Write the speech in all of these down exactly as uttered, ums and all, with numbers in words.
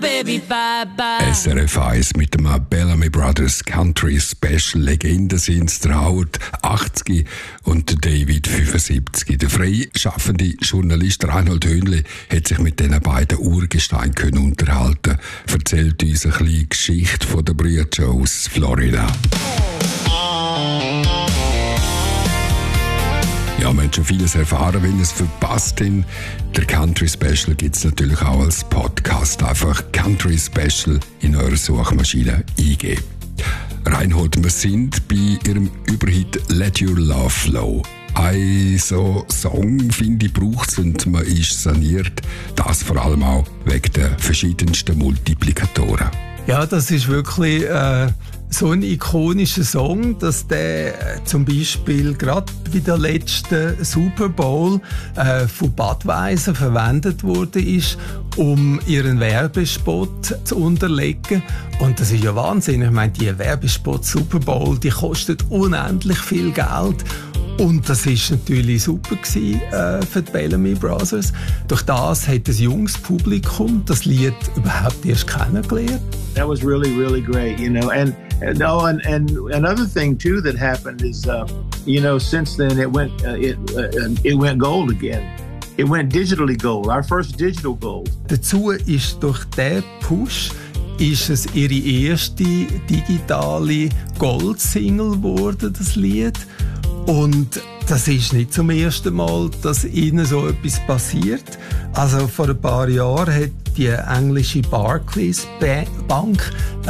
baby, bye bye. S R F eins mit dem Bellamy Brothers Country Special. Legenden sind der Howard achtzig und der David fünfundsiebzig. Der freischaffende Journalist Reinhold Höhnle hat sich mit diesen beiden Urgesteinen können unterhalten. Erzählt uns eine kleine Geschichte von der Brüder aus Florida. Ja, wir haben schon vieles erfahren, wenn ihr es verpasst habt. Der Country Special gibt es natürlich auch als Podcast. Einfach Country Special in eurer Suchmaschine eingeben. Reinhold, wir sind bei ihrem Überhit Let Your Love Flow. Ein so Song, finde ich, braucht es und man ist saniert. Das vor allem auch wegen der verschiedensten Multiplikatoren. Ja, das ist wirklich äh, so ein ikonischer Song, dass der äh, zum Beispiel gerade bei der letzten Super Bowl äh, von Budweiser verwendet wurde ist, um ihren Werbespot zu unterlegen. Und das ist ja Wahnsinn. Ich meine, die Werbespot Super Bowl, die kostet unendlich viel Geld. Und das war natürlich super gewesen, äh, für die Bellamy Brothers. Durch das hat das junges Publikum das Lied überhaupt erst kennengelernt. That was really, really great, you know. And, and oh, and, and another thing too that happened is, uh, you know, since then it went, uh, it, uh, it went gold again. It went digitally gold. Our first digital gold. Dazu ist durch diesen Push ist es ihre erste digitale Gold-Single geworden, das Lied. Und das ist nicht zum ersten Mal, dass ihnen so etwas passiert. Also vor ein paar Jahren hat die englische Barclays Bank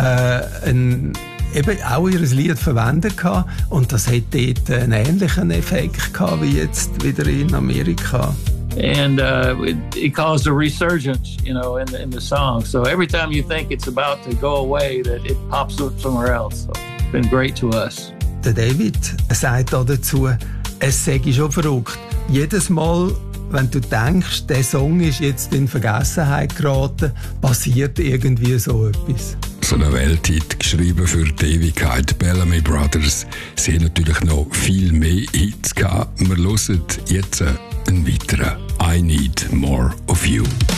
äh, ein, eben auch ihr Lied verwendet gehabt. Und das hat dort einen ähnlichen Effekt gehabt wie jetzt wieder in Amerika. And uh, it, it caused a resurgence, you know, in the, in the song. So every time you think it's about to go away, that it pops up somewhere else. So it's been great to us. Der David sagt auch dazu, es sei schon verrückt. Jedes Mal, wenn du denkst, der Song ist jetzt in Vergessenheit geraten, passiert irgendwie so etwas. So eine Welthit, geschrieben für die Ewigkeit. Bellamy Brothers. Sie haben natürlich noch viel mehr Hits gehabt. Wir hören jetzt einen weiteren. I Need More of You.